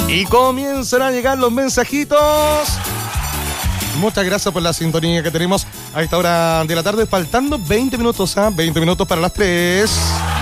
Y comienzan a llegar los mensajitos. Muchas gracias por la sintonía que tenemos a esta hora de la tarde, faltando 20 minutos, 20 minutos para las 3.